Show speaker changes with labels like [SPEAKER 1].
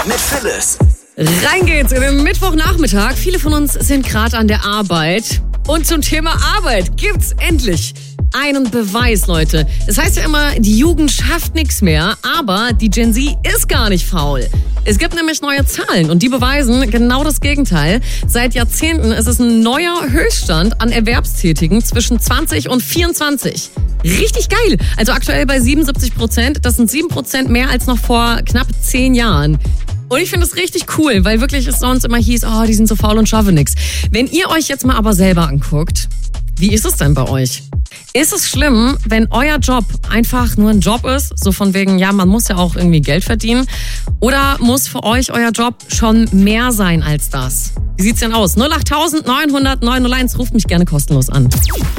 [SPEAKER 1] mit Phyllis.
[SPEAKER 2] Rein geht's in den Mittwochnachmittag. Viele von uns sind gerade an der Arbeit. Und zum Thema Arbeit gibt's endlich einen Beweis, Leute. Das heißt ja immer, die Jugend schafft nichts mehr, aber die Gen Z ist gar nicht faul. Es gibt nämlich neue Zahlen und die beweisen genau das Gegenteil. Seit Jahrzehnten ist es ein neuer Höchststand an Erwerbstätigen zwischen 20 und 24. Richtig geil. Also aktuell bei 77%. Das sind 7% mehr als noch vor knapp 10 Jahren. Und ich finde es richtig cool, weil wirklich es sonst immer hieß, die sind so faul und schaffen nichts. Wenn ihr euch jetzt mal aber selber anguckt, wie ist es denn bei euch? Ist es schlimm, wenn euer Job einfach nur ein Job ist? So von wegen, ja, man muss ja auch irgendwie Geld verdienen. Oder muss für euch euer Job schon mehr sein als das? Wie sieht's denn aus? 08900 901, ruft mich gerne kostenlos an.